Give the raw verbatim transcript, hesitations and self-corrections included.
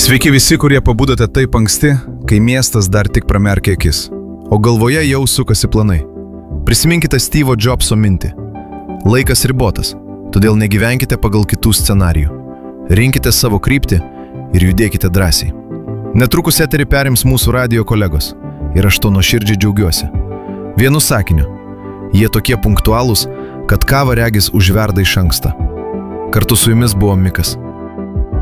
Sveiki visi, kurie pabudote taip anksti, kai miestas dar tik pramerkia akis, o galvoje jau sukasi planai. Prisiminkite Steve'o Jobso mintį. Laikas ribotas, todėl negyvenkite pagal kitų scenarijų. Rinkite savo kryptį ir judėkite drąsiai. Netrukus eterį perims mūsų radijo kolegos ir aš to nuoširdžiai džiaugiuosi. Vienu sakiniu, jie tokie punktualūs, kad kava regis užverda iš anksto. Kartu su jumis buvo Mikas.